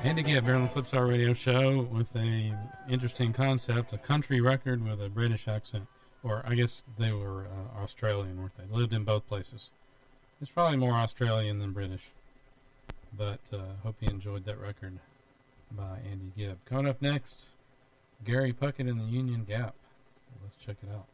Andy Gibb here on the Flipstar Radio Show with a interesting concept, a country record with a British accent. Or I guess they were Australian, weren't they? Lived in both places. It's probably more Australian than British. But hope you enjoyed that record by Andy Gibb. Coming up next, Gary Puckett and the Union Gap. Let's check it out.